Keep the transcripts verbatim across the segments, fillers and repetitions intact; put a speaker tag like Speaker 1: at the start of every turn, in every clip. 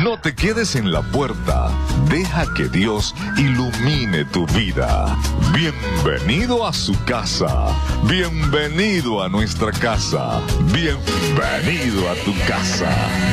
Speaker 1: No te quedes en la puerta. Deja que Dios ilumine tu vida. Bienvenido a su casa. Bienvenido a nuestra casa. Bienvenido a tu casa.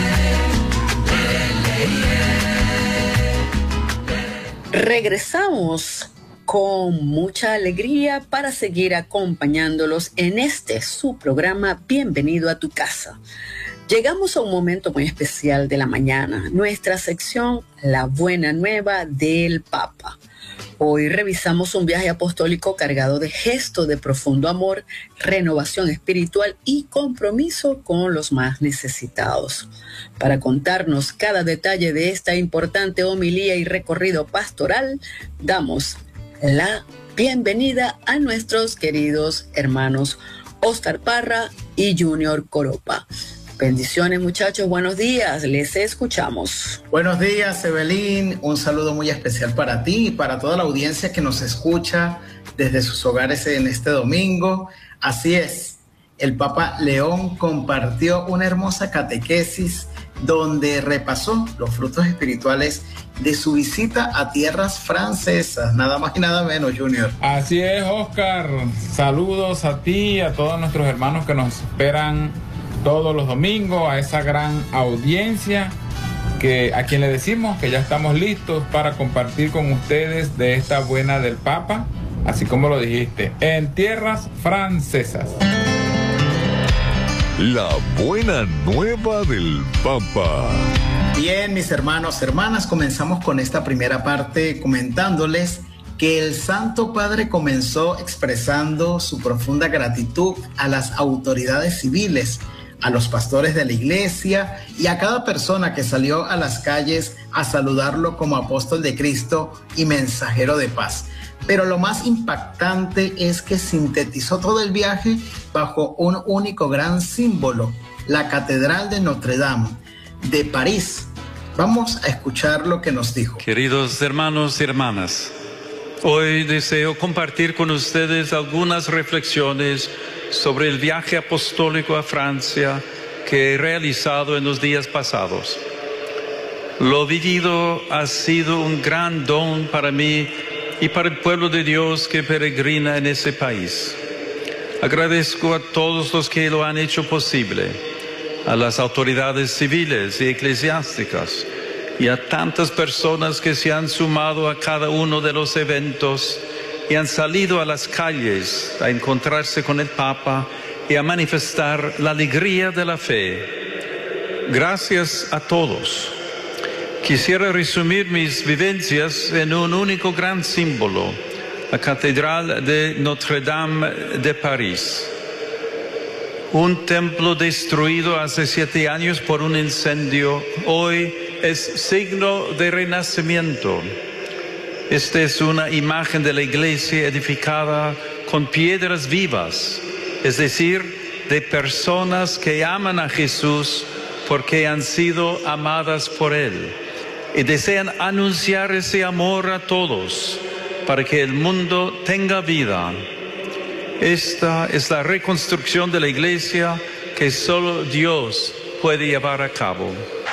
Speaker 2: Regresamos con mucha alegría para seguir acompañándolos en este su programa Bienvenido a tu casa. Llegamos a un momento muy especial de la mañana, nuestra sección La Buena Nueva del Papa. Hoy revisamos un viaje apostólico cargado de gestos de profundo amor, renovación espiritual y compromiso con los más necesitados. Para contarnos cada detalle de esta importante homilía y recorrido pastoral, damos la bienvenida a nuestros queridos hermanos Oscar Parra y Junior Coropa. Bendiciones, muchachos, buenos días, les escuchamos.
Speaker 3: Buenos días, Evelyn, un saludo muy especial para ti y para toda la audiencia que nos escucha desde sus hogares en este domingo. Así es, el Papa León compartió una hermosa catequesis donde repasó los frutos espirituales de su visita a tierras francesas, nada más y nada menos, Junior.
Speaker 4: Así es, Oscar, saludos a ti y a todos nuestros hermanos que nos esperan todos los domingos, a esa gran audiencia que a quien le decimos que ya estamos listos para compartir con ustedes de esta buena del Papa, así como lo dijiste, en tierras francesas.
Speaker 1: La buena nueva del Papa.
Speaker 3: Bien, mis hermanos, hermanas, comenzamos con esta primera parte comentándoles que el Santo Padre comenzó expresando su profunda gratitud a las autoridades civiles, a los pastores de la iglesia y a cada persona que salió a las calles a saludarlo como apóstol de Cristo y mensajero de paz. Pero lo más impactante es que sintetizó todo el viaje bajo un único gran símbolo, la Catedral de Notre Dame de París. Vamos a escuchar lo que nos dijo.
Speaker 5: Queridos hermanos y hermanas, hoy deseo compartir con ustedes algunas reflexiones sobre el viaje apostólico a Francia que he realizado en los días pasados. Lo vivido ha sido un gran don para mí y para el pueblo de Dios que peregrina en ese país. Agradezco a todos los que lo han hecho posible, a las autoridades civiles y eclesiásticas y a tantas personas que se han sumado a cada uno de los eventos y han salido a las calles a encontrarse con el Papa y a manifestar la alegría de la fe. Gracias a todos. Quisiera resumir mis vivencias en un único gran símbolo, la Catedral de Notre Dame de París. Un templo destruido hace siete años por un incendio, hoy es signo de renacimiento. Esta es una imagen de la iglesia edificada con piedras vivas, es decir, de personas que aman a Jesús porque han sido amadas por Él y desean anunciar ese amor a todos para que el mundo tenga vida. Esta es la reconstrucción de la iglesia que solo Dios puede llevar a cabo.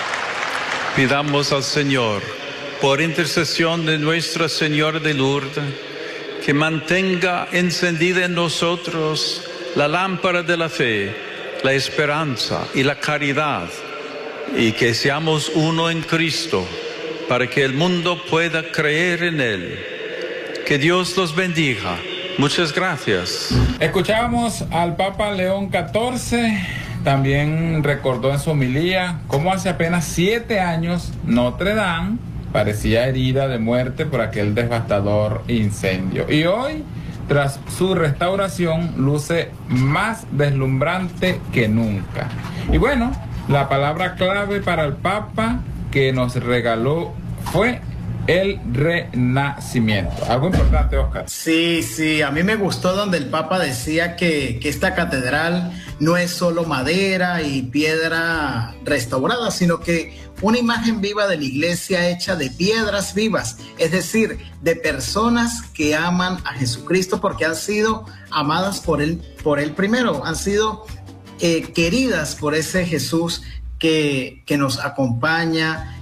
Speaker 5: Pidamos al Señor, por intercesión de Nuestra Señora de Lourdes, que mantenga encendida en nosotros la lámpara de la fe, la esperanza y la caridad, y que seamos uno en Cristo, para que el mundo pueda creer en Él. Que Dios los bendiga. Muchas gracias.
Speaker 4: Escuchábamos al Papa León catorce, también recordó en su homilía cómo hace apenas siete años Notre Dame parecía herida de muerte por aquel devastador incendio. Y hoy, tras su restauración, luce más deslumbrante que nunca. Y bueno, la palabra clave para el Papa que nos regaló fue el renacimiento. Algo importante, Oscar.
Speaker 3: Sí, sí, a mí me gustó donde el Papa decía que, que esta catedral no es solo madera y piedra restaurada, sino que una imagen viva de la iglesia hecha de piedras vivas, es decir, de personas que aman a Jesucristo porque han sido amadas por él, por él primero, han sido eh, queridas por ese Jesús que, que nos acompaña,